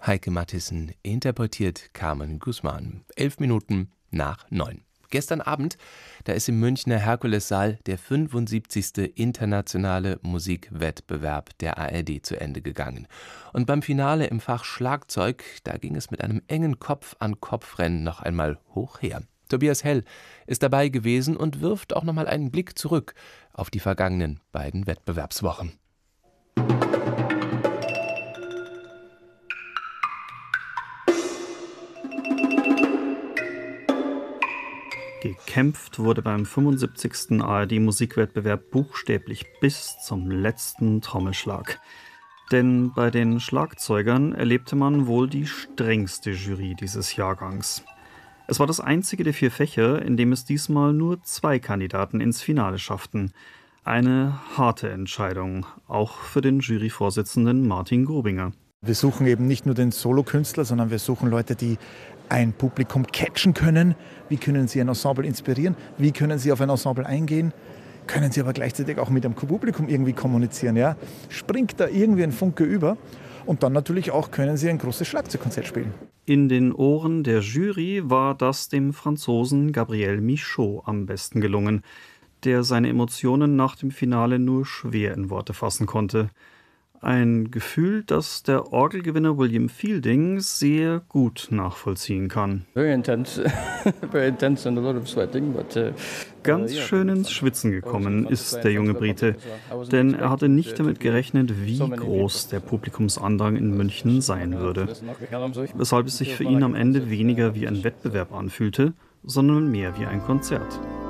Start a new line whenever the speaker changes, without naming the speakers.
Heike Mathissen interpretiert Carmen Guzman. 8:11. Gestern Abend, da ist im Münchner Herkulessaal der 75. internationale Musikwettbewerb der ARD zu Ende gegangen. Und beim Finale im Fach Schlagzeug, da ging es mit einem engen Kopf-an-Kopf-Rennen noch einmal hoch her. Tobias Hell ist dabei gewesen und wirft auch noch mal einen Blick zurück auf die vergangenen beiden Wettbewerbswochen.
Gekämpft wurde beim 75. ARD-Musikwettbewerb buchstäblich bis zum letzten Trommelschlag. Denn bei den Schlagzeugern erlebte man wohl die strengste Jury dieses Jahrgangs. Es war das einzige der 4 Fächer, in dem es diesmal nur 2 Kandidaten ins Finale schafften. Eine harte Entscheidung, auch für den Juryvorsitzenden Martin Grobinger.
Wir suchen eben nicht nur den Solokünstler, sondern wir suchen Leute, die ein Publikum catchen können. Wie können sie ein Ensemble inspirieren? Wie können sie auf ein Ensemble eingehen? Können sie aber gleichzeitig auch mit dem Publikum irgendwie kommunizieren? Ja? Springt da irgendwie ein Funke über? Und dann natürlich auch können sie ein großes Schlagzeugkonzert spielen.
In den Ohren der Jury war das dem Franzosen Gabriel Michaud am besten gelungen, der seine Emotionen nach dem Finale nur schwer in Worte fassen konnte. Ein Gefühl, das der Orgelgewinner William Fielding sehr gut nachvollziehen kann. Ganz schön ins Schwitzen gekommen ist der junge Brite, denn er hatte nicht damit gerechnet, wie groß der Publikumsandrang in München sein würde. Weshalb es sich für ihn am Ende weniger wie ein Wettbewerb anfühlte, sondern mehr wie ein Konzert.